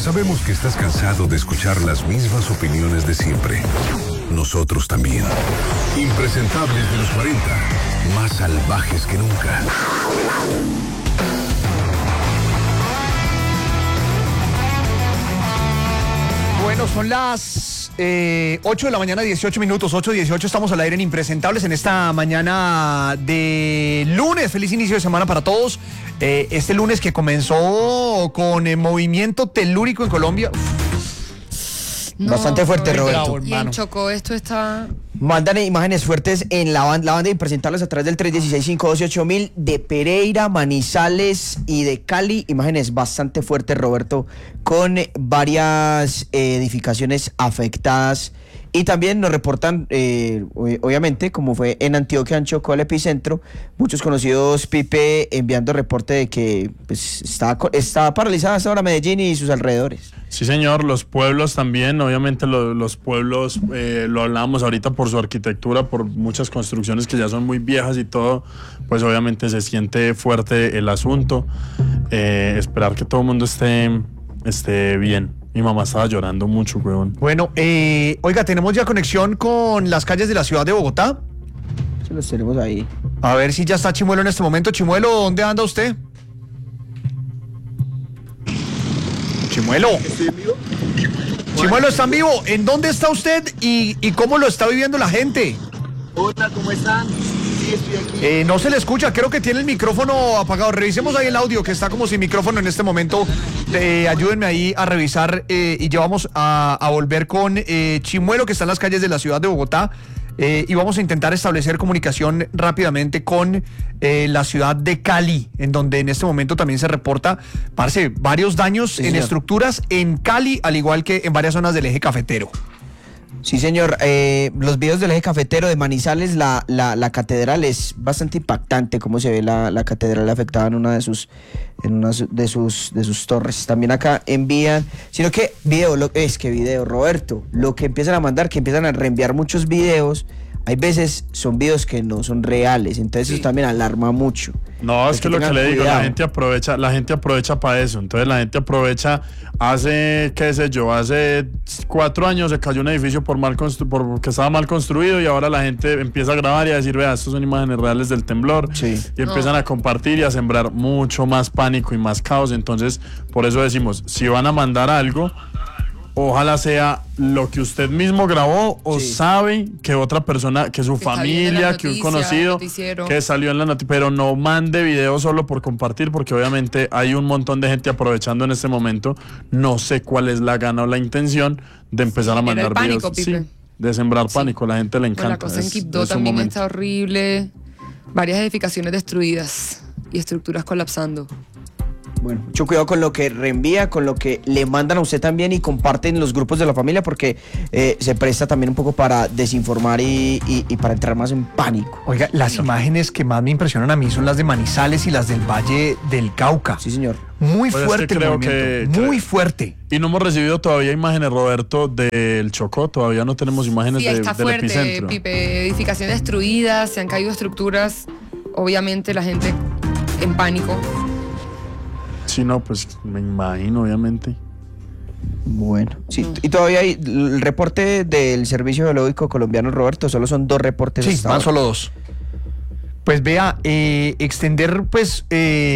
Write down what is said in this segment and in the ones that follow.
Sabemos que estás cansado de escuchar las mismas opiniones de siempre. Nosotros también. Impresentables de los 40, más salvajes que nunca. Bueno, son las 8 de la mañana, 18 minutos, 8:18, estamos al aire en Impresentables en esta mañana de lunes. Feliz inicio de semana para todos. Este lunes que comenzó con el movimiento telúrico en Colombia. No, bastante fuerte, Roberto. Y en Chocó esto está... Mandan imágenes fuertes en la banda de Impresentables a través del 316-512-8000 de Pereira, Manizales y de Cali. Imágenes bastante fuertes, Roberto, con varias edificaciones afectadas. Y también nos reportan, obviamente, como fue en Antioquia, en Chocó, el epicentro, muchos conocidos, Pipe, enviando reporte de que pues, está paralizada hasta ahora Medellín y sus alrededores. Sí, señor, los pueblos también, obviamente los pueblos, lo hablábamos ahorita por su arquitectura, por muchas construcciones que ya son muy viejas y todo, pues obviamente se siente fuerte el asunto. Esperar que todo el mundo esté bien. Mi mamá estaba llorando mucho, weón. Bueno, oiga, tenemos ya conexión con las calles de la ciudad de Bogotá. Sí, los tenemos ahí. A ver si ya está Chimuelo en este momento. Chimuelo, ¿dónde anda usted? Chimuelo. ¿Estoy en vivo? Chimuelo, ¿está en vivo? ¿En dónde está usted y cómo lo está viviendo la gente? Hola, ¿cómo están? Sí, estoy aquí. No se le escucha, creo que tiene el micrófono apagado. Revisemos ahí el audio, que está como sin micrófono en este momento. Ayúdenme ahí a revisar y ya vamos a volver con Chimuelo, que está en las calles de la ciudad de Bogotá. Y vamos a intentar establecer comunicación rápidamente con la ciudad de Cali, en donde en este momento también se reporta, parece, varios daños sí, en señor. Estructuras en Cali, al igual que en varias zonas del eje cafetero. Sí, señor. Los videos del eje cafetero de Manizales, la catedral es bastante impactante, cómo se ve la catedral afectada en una de sus torres. También acá envían, sino que video, Roberto, lo que empiezan a mandar, que empiezan a reenviar muchos videos. Hay veces son videos que no son reales, entonces eso también alarma mucho. No, es que lo que le digo, la gente aprovecha para eso. Entonces la gente aprovecha, hace 4 años se cayó un edificio porque estaba mal construido y ahora la gente empieza a grabar y a decir, vea, estas son imágenes reales del temblor. Sí. Y empiezan a compartir y a sembrar mucho más pánico y más caos. Entonces, por eso decimos, si van a mandar algo, ojalá sea lo que usted mismo grabó o sabe que otra persona, que su familia, que un conocido, que salió en la noticia, pero no mande video solo por compartir, porque obviamente hay un montón de gente aprovechando en este momento. No sé cuál es la gana o la intención de empezar a mandar pánico, videos. Sí, de sembrar pánico, la gente le encanta. La cosa en Quibdó también está horrible. Varias edificaciones destruidas y estructuras colapsando. Bueno, mucho cuidado con lo que reenvía, con lo que le mandan a usted también y comparten en los grupos de la familia, porque se presta también un poco para desinformar y para entrar más en pánico. Oiga, las imágenes que más me impresionan a mí son las de Manizales y las del Valle del Cauca. Sí, señor. Muy Pues fuerte es que el movimiento, muy fuerte. Y no hemos recibido todavía imágenes, Roberto, del Chocó. Todavía no tenemos imágenes está del fuerte, epicentro. Pipe, edificaciones destruidas, se han caído estructuras. Obviamente la gente en pánico. Sí, no, pues me imagino, obviamente. Bueno, sí, y todavía hay el reporte del Servicio Geológico Colombiano, Roberto, solo son 2 reportes. Sí, van solo 2. Pues vea, extender pues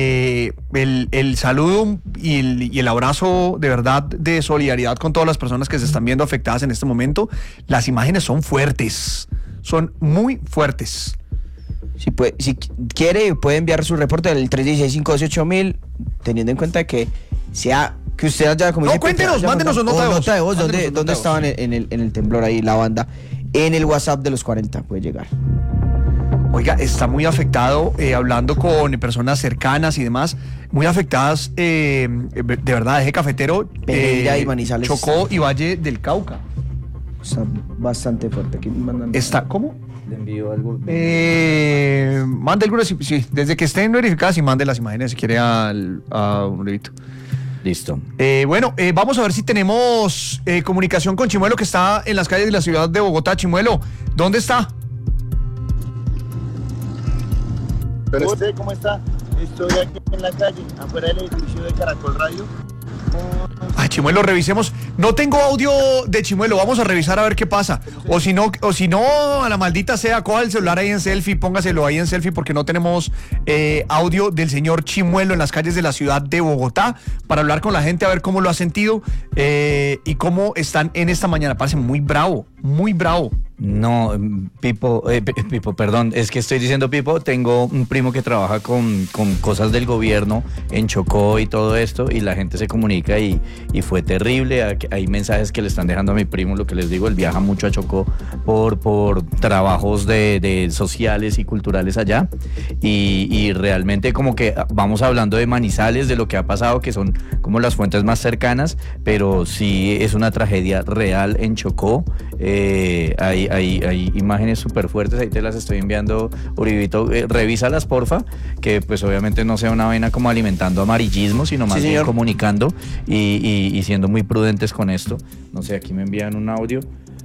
el saludo y el abrazo de verdad de solidaridad con todas las personas que se están viendo afectadas en este momento. Las imágenes son fuertes, son muy fuertes. Si quiere, puede enviar su reporte al 316-512-8000, teniendo en cuenta que usted haya, como dice, cuéntenos, mándenos su nota de voz. ¿Dónde estaban en el temblor ahí la banda? En el WhatsApp de los 40 puede llegar. Oiga, está muy afectado, hablando con personas cercanas y demás, muy afectadas, de verdad, eje cafetero, Pereira y Manizales. Chocó y Valle del Cauca. Está bastante fuerte. Aquí mandan. ¿Cómo? Le envío algo. Mande algunas, sí, desde que estén verificadas y mande las imágenes si quiere a un levito. Listo. Bueno, vamos a ver si tenemos comunicación con Chimuelo, que está en las calles de la ciudad de Bogotá. Chimuelo, ¿dónde está? Pero usted, ¿cómo está? Estoy aquí en la calle, afuera del edificio de Caracol Radio. Chimuelo, revisemos. No tengo audio de Chimuelo, vamos a revisar a ver qué pasa. O si no, a la maldita sea, coja el celular ahí en selfie, póngaselo ahí en selfie porque no tenemos audio del señor Chimuelo en las calles de la ciudad de Bogotá para hablar con la gente, a ver cómo lo ha sentido y cómo están en esta mañana. Parece muy bravo, muy bravo. No, Pipo, perdón, es que estoy diciendo Pipo, tengo un primo que trabaja con cosas del gobierno en Chocó y todo esto, y la gente se comunica y fue terrible. Hay mensajes que le están dejando a mi primo, lo que les digo, él viaja mucho a Chocó por trabajos de sociales y culturales allá, y realmente como que vamos hablando de Manizales, de lo que ha pasado, que son como las fuentes más pero sí es una tragedia real en Chocó. Hay imágenes súper fuertes, ahí te las estoy enviando, Uribito, revísalas porfa, que pues obviamente no sea una vaina como alimentando amarillismo, sino más bien comunicando y siendo muy prudentes con esto. No sé, aquí me envían un audio.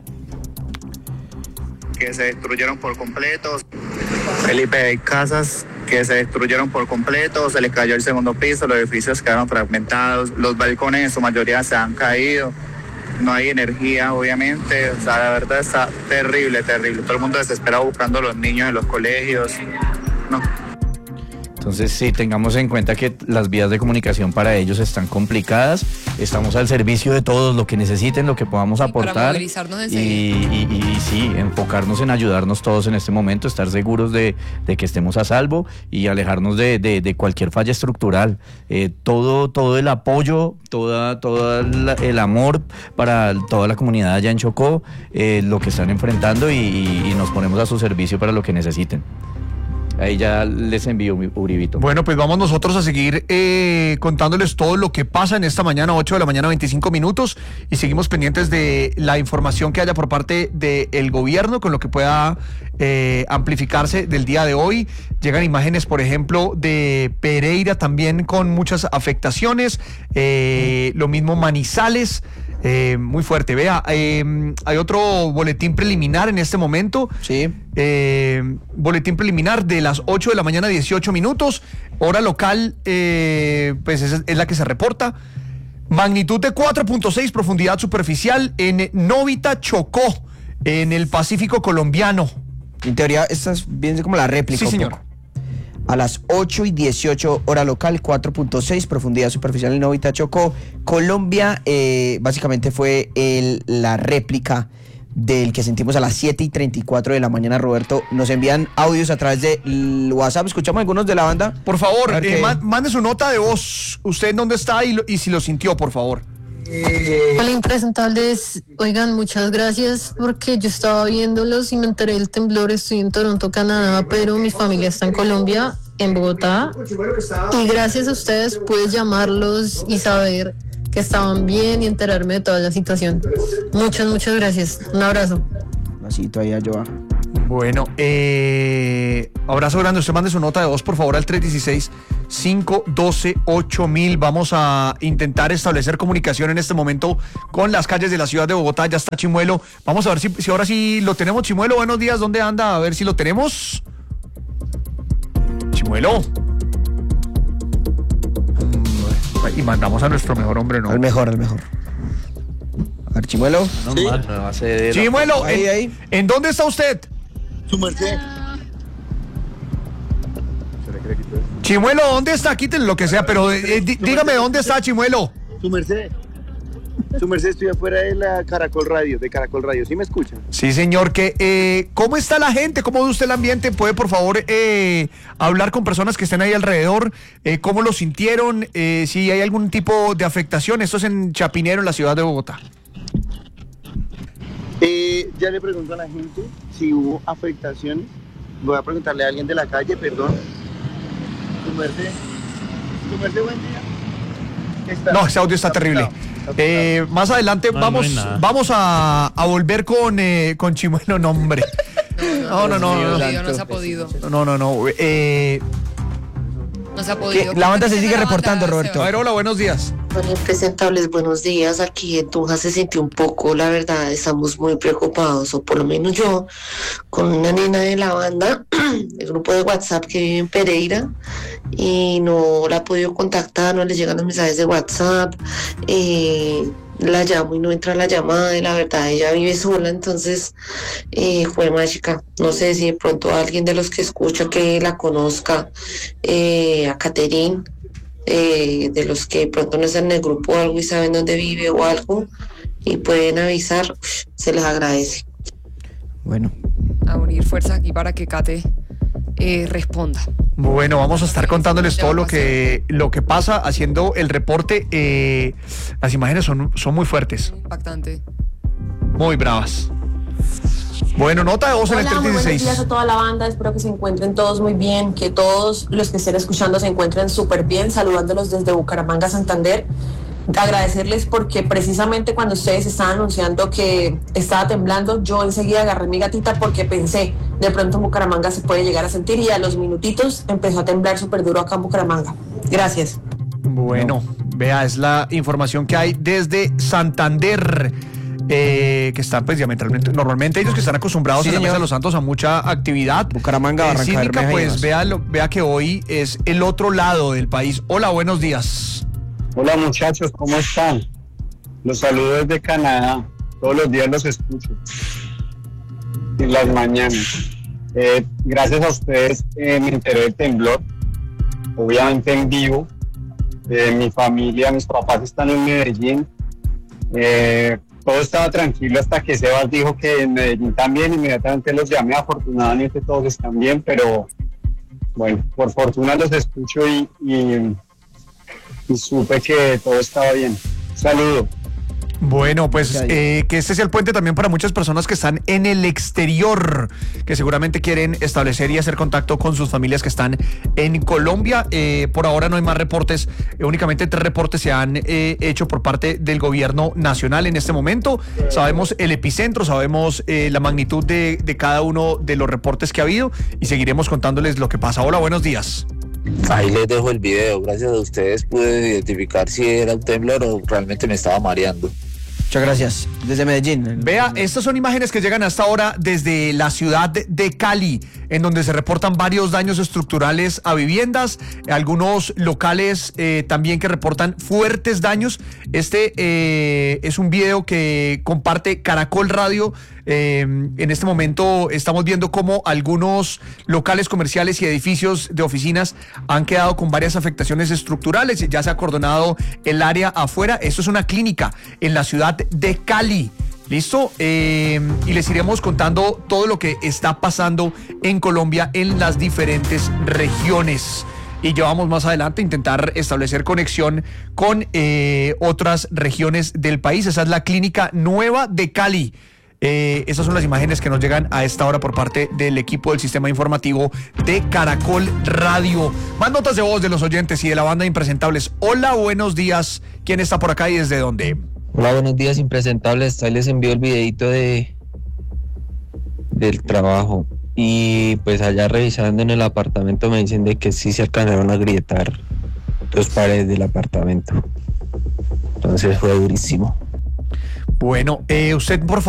Que se destruyeron por completo. Felipe, hay casas que se destruyeron por completo, se les cayó el segundo piso, los edificios quedaron fragmentados, los balcones en su mayoría se han caído. No hay energía, obviamente, o sea, la verdad está terrible. Todo el mundo desesperado buscando a los niños en los colegios. No. Entonces sí, tengamos en cuenta que las vías de comunicación para ellos están complicadas. Estamos al servicio de todos, lo que necesiten, lo que podamos aportar. Para movilizarnos enseguida. Y sí, enfocarnos en ayudarnos todos en este momento, estar seguros de que estemos a salvo y alejarnos de cualquier falla estructural. Todo el apoyo, todo el amor para toda la comunidad allá en Chocó, lo que están enfrentando y nos ponemos a su servicio para lo que necesiten. Ahí ya les envío mi Uribito. Bueno, pues vamos nosotros a seguir contándoles todo lo que pasa en esta mañana, 8 de la mañana, 25 minutos, y seguimos pendientes de la información que haya por parte del gobierno con lo que pueda amplificarse del día de hoy. Llegan imágenes, por ejemplo, de Pereira también con muchas afectaciones, lo mismo Manizales. Muy fuerte, vea, hay otro boletín preliminar en este momento. Sí. Boletín preliminar de las 8 de la mañana, 18 minutos, hora local, pues es la que se reporta. Magnitud de 4.6, profundidad superficial en Novita, Chocó, en el Pacífico colombiano. En teoría, esta es bien como la réplica. Sí, señor. Poco. A las 8:18 hora local, 4.6, profundidad superficial en Novita, Chocó, Colombia. Básicamente fue la réplica del que sentimos a las 7:34 de la mañana. Roberto, nos envían audios a través de WhatsApp. ¿Escuchamos algunos de la banda? Por favor, mande su nota de voz. ¿Usted en dónde está y si lo sintió, por favor? Hola, impresentables. Oigan, muchas gracias porque yo estaba viéndolos y me enteré del temblor. Estoy en Toronto, Canadá, pero mi familia está en Colombia, en Bogotá. Y gracias a ustedes pude llamarlos y saber que estaban bien y enterarme de toda la situación. Muchas gracias. Un abrazo. Un besito ahí a Joa. Bueno, abrazo grande. Usted mande su nota de voz, por favor, al 316-512-8000. Vamos a intentar establecer comunicación en este momento con las calles de la ciudad de Bogotá. Ya está Chimuelo. Vamos a ver si ahora sí lo tenemos. Chimuelo, buenos días. ¿Dónde anda? A ver si lo tenemos. Chimuelo. Y mandamos a nuestro mejor hombre, ¿no? Al mejor. A ver, Chimuelo. ¿Sí? Chimuelo, ahí. ¿En dónde está usted? Su merced. Chimuelo, ¿dónde está? Quítale lo que sea, pero dígame dónde está, Chimuelo. Su merced, estoy afuera de la Caracol Radio, ¿sí me escuchan? Sí, señor, ¿cómo está la gente? ¿Cómo ve usted el ambiente? ¿Puede, por favor, hablar con personas que estén ahí alrededor? ¿Cómo lo sintieron? Si hay algún tipo de afectación. Esto es en Chapinero, en la ciudad de Bogotá. Ya le pregunto a la gente si hubo afectaciones. Voy a preguntarle a alguien de la calle, perdón. Su merced, buen día. No, ese audio está terrible. Más adelante vamos a volver con Chimuelo, no, hombre. No. No se ha podido. No. No se ha podido. La banda se sigue reportando, Sebas. Roberto. A ver, hola, buenos días. Hola, impresentables, buenos días. Aquí en Tunja se sintió un poco, la verdad, estamos muy preocupados, o por lo menos yo, con una nena de la banda, el grupo de WhatsApp que vive en Pereira, y no la he podido contactar, no le llegan los mensajes de WhatsApp, la llamo y no entra la llamada, y la verdad, ella vive sola, entonces, fue mágica. No sé si de pronto alguien de los que escucha que la conozca, a Caterín, de los que pronto no están en el grupo o algo y saben dónde vive o algo y pueden avisar, se les agradece. Bueno. A unir fuerzas aquí para que Kate responda. Bueno, vamos a estar contándoles todo lo que pasa, haciendo el reporte. Las imágenes son muy fuertes. Impactante. Muy bravas. Bueno, nota de voz en el Hola, muy buenos 316. días a toda la banda, espero que se encuentren todos muy bien, que todos los que estén escuchando se encuentren súper bien, saludándolos desde Bucaramanga, Santander. Agradecerles porque precisamente cuando ustedes estaban anunciando que estaba temblando, yo enseguida agarré mi gatita porque pensé, de pronto en Bucaramanga se puede llegar a sentir, y a los minutitos empezó a temblar súper duro acá en Bucaramanga. Gracias. Bueno, vea, es la información que hay desde Santander. Que están pues diametralmente, normalmente ellos que están acostumbrados en la Mesa de los Santos a mucha actividad. Bucaramanga, Barranca sísmica, Bermeja y pues demás. vea que hoy es el otro lado del país. Hola, buenos días. Hola muchachos, ¿cómo están? Los saludo desde Canadá, todos los días los escucho, en las mañanas. Gracias a ustedes me enteré del temblor, obviamente en vivo. Mi familia, mis papás están en Medellín. Todo estaba tranquilo hasta que Sebas dijo que en Medellín también. Inmediatamente los llamé, afortunadamente todos están bien, pero bueno, por fortuna los escucho y supe que todo estaba bien. Saludo. Bueno, pues que este sea el puente también para muchas personas que están en el exterior, que seguramente quieren establecer y hacer contacto con sus familias que están en Colombia. Por ahora no hay más reportes, únicamente 3 reportes se han hecho por parte del gobierno nacional en este momento. Sabemos el epicentro, sabemos la magnitud de cada uno de los reportes que ha habido y seguiremos contándoles lo que pasa. Hola, buenos días. Ahí les dejo el video. Gracias a ustedes pude identificar si era un temblor o realmente me estaba mareando. Muchas gracias. Desde Medellín. Vea, estas son imágenes que llegan hasta ahora desde la ciudad de Cali, en donde se reportan varios daños estructurales a viviendas, algunos locales también que reportan fuertes daños. Este es un video que comparte Caracol Radio. En este momento estamos viendo cómo algunos locales comerciales y edificios de oficinas han quedado con varias afectaciones estructurales. Ya se ha acordonado el área afuera. Esto es una clínica en la ciudad de Cali. ¿Listo? Y les iremos contando todo lo que está pasando en Colombia en las diferentes regiones. Y ya vamos más adelante a intentar establecer conexión con otras regiones del país. Esa es la clínica nueva de Cali. Esas son las imágenes que nos llegan a esta hora por parte del equipo del sistema informativo de Caracol Radio. Más notas de voz de los oyentes y de la banda Impresentables. Hola, buenos días. ¿Quién está por acá y desde dónde? Hola, buenos días, Impresentables. Ahí les envío el videito del trabajo. Y pues allá revisando en el apartamento me dicen de que sí se alcanzaron a agrietar 2 paredes del apartamento. Entonces fue durísimo. Bueno, usted por favor.